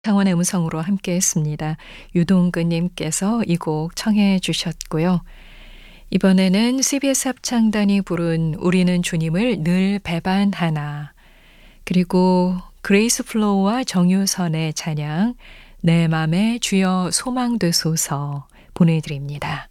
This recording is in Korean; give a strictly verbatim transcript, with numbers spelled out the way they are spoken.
창원의 음성으로 함께 했습니다. 유동근 님께서 이 곡 청해 주셨고요. 이번에는 씨비에스 합창단이 부른 우리는 주님을 늘 배반하나, 그리고 그레이스 플로우와 정유선의 찬양 내 맘에 주여 소망 되소서 보내드립니다.